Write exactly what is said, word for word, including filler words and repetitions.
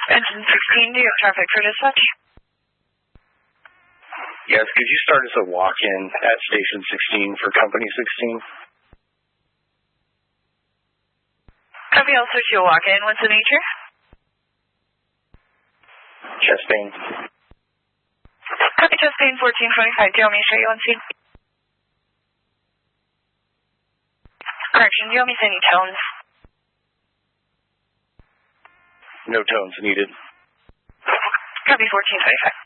Engine sixteen, do you have traffic for dispatch? Yes, could you start as a walk-in at Station sixteen for Company sixteen? Copy, I'll switch you a walk-in. What's the nature? Chest pain. Copy, chest pain, fourteen twenty-five. Do you want me to show you on scene? Correction, do you want me to send you tones? No tones needed. Copy, fourteen twenty-five.